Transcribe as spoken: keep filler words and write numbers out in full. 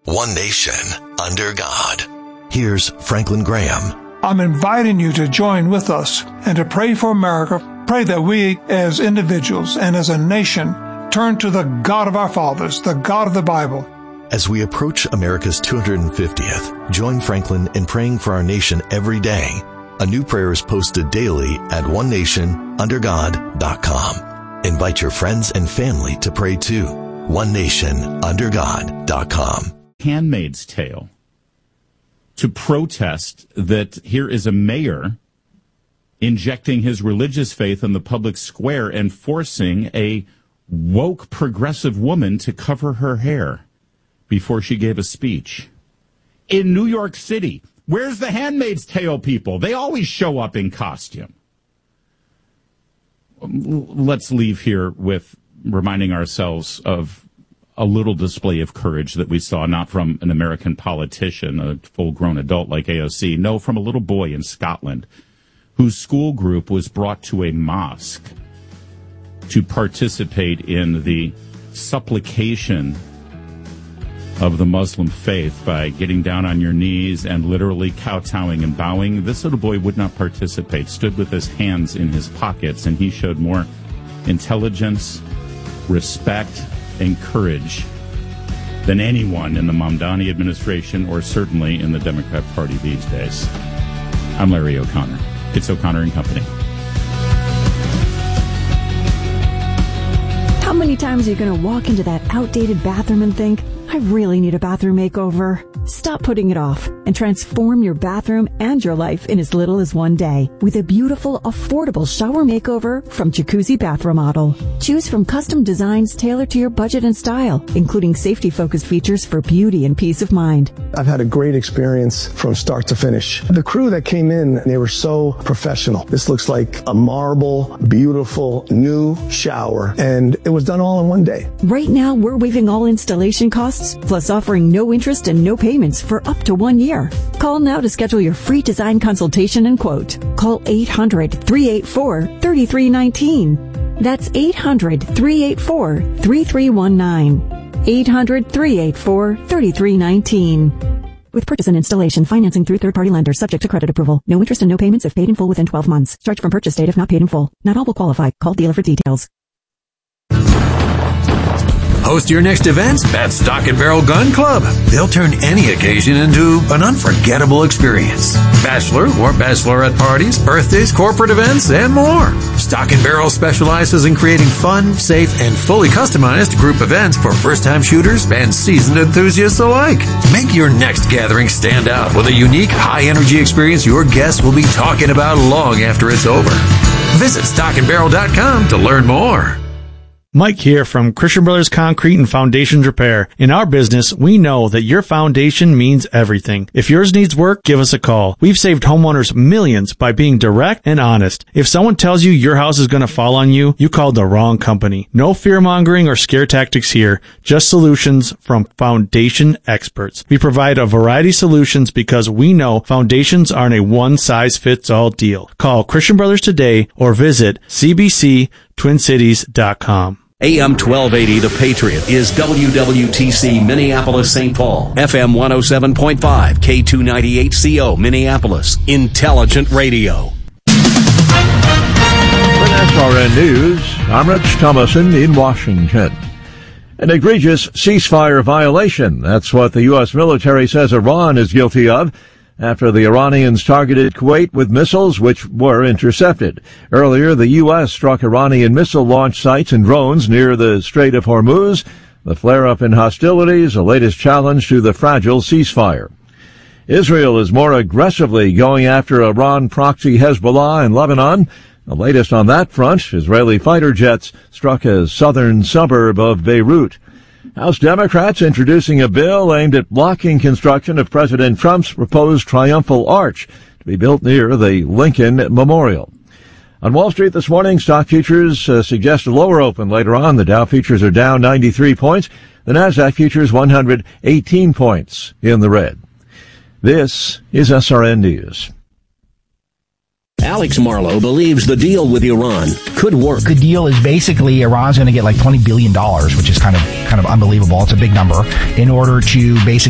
one nation, under God. Here's Franklin Graham. I'm inviting you to join with us and to pray for America. Pray that we as individuals and as a nation turn to the God of our fathers, the God of the Bible. As we approach America's two hundred fiftieth, join Franklin in praying for our nation every day. A new prayer is posted daily at one nation under god dot com. Invite your friends and family to pray too. one nation under god dot com. Handmaid's Tale, to protest that here is a mayor injecting his religious faith in the public square and forcing a woke progressive woman to cover her hair before she gave a speech. In New York City, where's the Handmaid's Tale people? They always show up in costume. Let's leave here with reminding ourselves of a little display of courage that we saw, not from an American politician, a full-grown adult like A O C, no, from a little boy in Scotland whose school group was brought to a mosque to participate in the supplication of the Muslim faith by getting down on your knees and literally kowtowing and bowing. This little boy would not participate, stood with his hands in his pockets, and he showed more intelligence, respect, and courage than anyone in the Mamdani administration or certainly in the Democrat Party these days. I'm Larry O'Connor. It's O'Connor and Company. How many times are you going to walk into that outdated bathroom and think, I really need a bathroom makeover? Stop putting it off and transform your bathroom and your life in as little as one day with a beautiful, affordable shower makeover from Jacuzzi Bath Remodel. Choose from custom designs tailored to your budget and style, including safety-focused features for beauty and peace of mind. I've had a great experience from start to finish. The crew that came in, they were so professional. This looks like a marble, beautiful, new shower, and it was done all in one day. Right now, we're waiving all installation costs, plus offering no interest and no payments for up to one year. Call now to schedule your free design consultation and quote. Call eight hundred, three eight four, three three one nine. That's eight hundred, three eight four, three three one nine. eight hundred, three eight four, three three one nine. With purchase and installation, financing through third-party lenders subject to credit approval. No interest and no payments if paid in full within twelve months. Charge from purchase date if not paid in full. Not all will qualify. Call dealer for details. Host your next event at Stock and Barrel Gun Club. They'll turn any occasion into an unforgettable experience. Bachelor or bachelorette parties, birthdays, corporate events, and more. Stock and Barrel specializes in creating fun, safe, and fully customized group events for first-time shooters and seasoned enthusiasts alike. Make your next gathering stand out with a unique, high-energy experience your guests will be talking about long after it's over. Visit stock and barrel dot com to learn more. Mike here from Christian Brothers Concrete and Foundations Repair. In our business, we know that your foundation means everything. If yours needs work, give us a call. We've saved homeowners millions by being direct and honest. If someone tells you your house is going to fall on you, you called the wrong company. No fear-mongering or scare tactics here, just solutions from foundation experts. We provide a variety of solutions because we know foundations aren't a one-size-fits-all deal. Call Christian Brothers today or visit c b c twin cities dot com. A M twelve eighty The Patriot is W W T C Minneapolis Saint Paul. F M one oh seven point five, K two ninety-eight C O Minneapolis. Intelligent radio. With S R N News, I'm Rich Thomason in Washington. An egregious ceasefire violation. That's what the U S military says Iran is guilty of after the Iranians targeted Kuwait with missiles which were intercepted. Earlier, the U S struck Iranian missile launch sites and drones near the Strait of Hormuz. The flare-up in hostilities, the latest challenge to the fragile ceasefire. Israel is more aggressively going after Iran proxy Hezbollah in Lebanon. The latest on that front, Israeli fighter jets struck a southern suburb of Beirut. House Democrats introducing a bill aimed at blocking construction of President Trump's proposed triumphal arch to be built near the Lincoln Memorial. On Wall Street this morning, stock futures uh, suggest a lower open later on. The Dow futures are down ninety-three points. The Nasdaq futures one hundred eighteen points in the red. This is S R N News. Alex Marlow believes the deal with Iran could work. The deal is basically Iran's going to get like twenty billion dollars, which is kind of kind of unbelievable. It's a big number, in order to basically